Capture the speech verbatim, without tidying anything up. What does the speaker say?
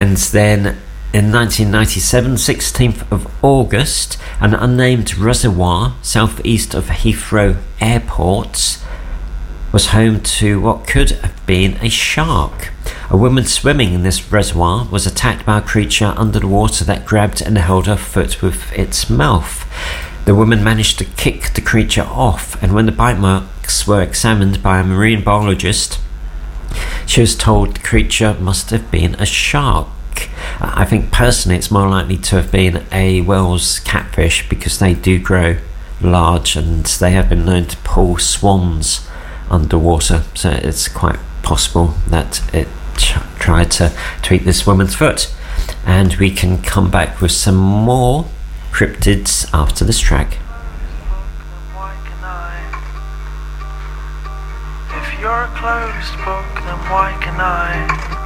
And then in nineteen ninety-seven, sixteenth of August, an unnamed reservoir southeast of Heathrow Airport was home to what could have been a shark. A woman swimming in this reservoir was attacked by a creature under the water that grabbed and held her foot with its mouth. The woman managed to kick the creature off, and when the bite marks were examined by a marine biologist, she was told the creature must have been a shark. I think personally it's more likely to have been a Wels catfish, because they do grow large and they have been known to pull swans underwater, so it's quite possible that it ch- tried to, to eat this woman's foot. And we can come back with some more cryptids after this track. If you're a closed book, then why can I?